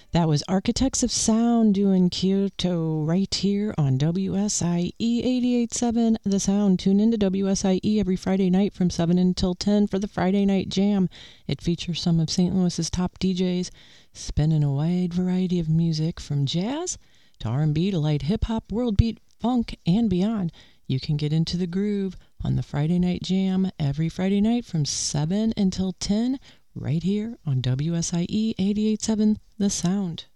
That was Architects of Sound doing Kyoto right here on WSIE 88.7 The Sound. Tune into WSIE every Friday night from 7 until 10 for the Friday Night Jam. It features some of St. Louis's top DJs spinning a wide variety of music from jazz to R&B to light hip-hop, world beat, funk, and beyond. You can get into the groove on the Friday Night Jam every Friday night from 7 until 10 right here on WSIE 88.7 The Sound.